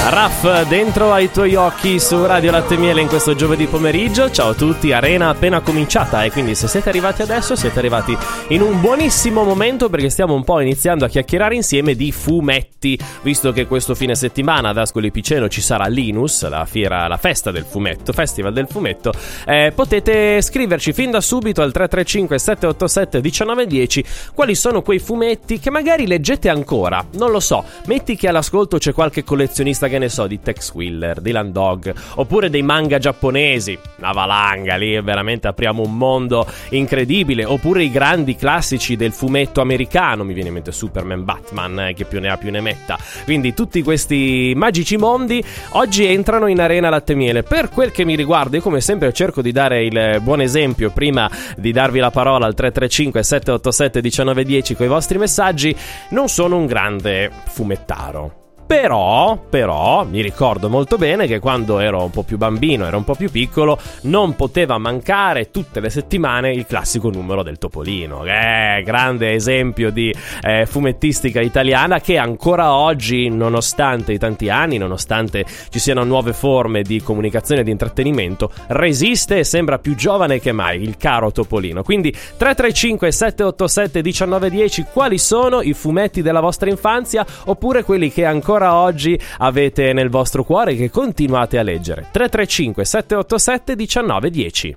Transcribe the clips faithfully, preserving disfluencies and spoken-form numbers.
Raff, dentro ai tuoi occhi su Radio Latte e Miele in questo giovedì pomeriggio. Ciao a tutti, Arena appena cominciata e quindi se siete arrivati adesso siete arrivati in un buonissimo momento, perché stiamo un po' iniziando a chiacchierare insieme di fumetti, visto che questo fine settimana ad Ascoli Piceno ci sarà Linus, la fiera, la festa del fumetto, Festival del Fumetto. Eh, potete scriverci fin da subito al tre tre cinque sette otto sette uno nove uno zero quali sono quei fumetti che magari leggete ancora. Non lo so, metti che all'ascolto c'è qualche collezionista che ne so, di Tex Willer, di Land Dog, oppure dei manga giapponesi, una valanga, lì veramente apriamo un mondo incredibile, oppure i grandi classici del fumetto americano, mi viene in mente Superman, Batman, eh, che più ne ha più ne metta. Quindi tutti questi magici mondi oggi entrano in Arena Latte e Miele. Per quel che mi riguarda, io come sempre cerco di dare il buon esempio prima di darvi la parola al tre tre cinque sette otto sette uno nove uno zero con i vostri messaggi. Non sono un grande fumettaro, Però, però, mi ricordo molto bene che quando ero un po' più bambino, ero un po' più piccolo, non poteva mancare tutte le settimane il classico numero del Topolino. Eh, grande esempio di eh, fumettistica italiana che ancora oggi, nonostante i tanti anni, nonostante ci siano nuove forme di comunicazione e di intrattenimento, resiste e sembra più giovane che mai, il caro Topolino. Quindi tre tre cinque sette otto sette uno nove uno zero, quali sono i fumetti della vostra infanzia, oppure quelli che ancora oggi avete nel vostro cuore e che continuate a leggere. Tre tre cinque sette otto sette uno nove uno zero.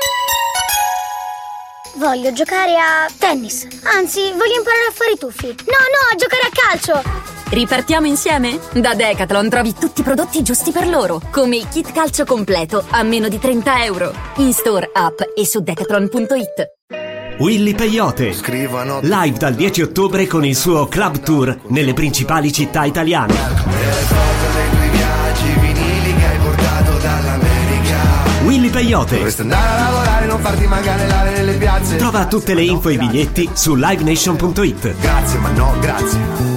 Voglio giocare a tennis. Anzi, voglio imparare a fare i tuffi. No, no, a giocare a calcio. Ripartiamo insieme? Da Decathlon trovi tutti i prodotti giusti per loro, come il kit calcio completo a meno di trenta euro. In store, app e su decathlon punto it. Willy Peyote, Scrivono live dal dieci ottobre con il suo club tour nelle principali città italiane. Willy Peyote. Dovresti andare a lavorare, non farti magare l'area nelle piazze. Trova tutte le info e i biglietti su live nation punto it. Grazie, ma no, grazie.